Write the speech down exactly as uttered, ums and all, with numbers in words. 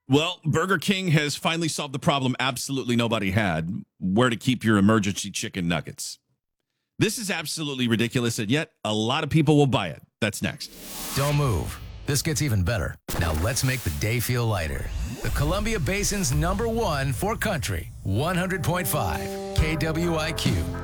Well, Burger King has finally solved the problem absolutely nobody had, where to keep your emergency chicken nuggets. This is absolutely ridiculous, and yet a lot of people will buy it. That's next. Don't move. This gets even better. Now let's make the day feel lighter. The Columbia Basin's number one for country, one hundred point five K W I Q.